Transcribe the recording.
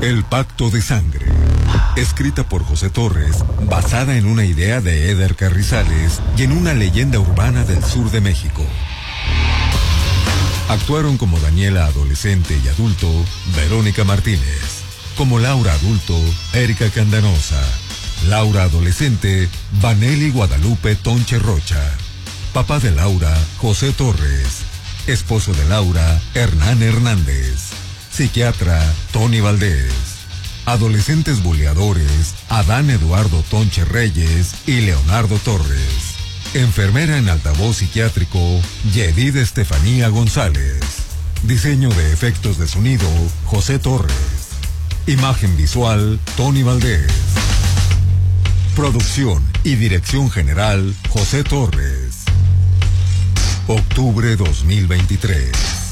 El Pacto de Sangre. Escrita por José Torres, basada en una idea de Eder Carrizales y en una leyenda urbana del sur de México. Actuaron como Daniela adolescente y adulto, Verónica Martínez. Como Laura adulto, Erika Candanosa. Laura adolescente, Vanelli Guadalupe Tonche Rocha. Papá de Laura, José Torres. Esposo de Laura, Hernán Hernández. Psiquiatra, Tony Valdés. Adolescentes buleadores, Adán Eduardo Tonche Reyes y Leonardo Torres. Enfermera en altavoz psiquiátrico, Yedid Estefanía González. Diseño de efectos de sonido, José Torres. Imagen visual, Tony Valdés. Producción y dirección general, José Torres. Octubre 2023.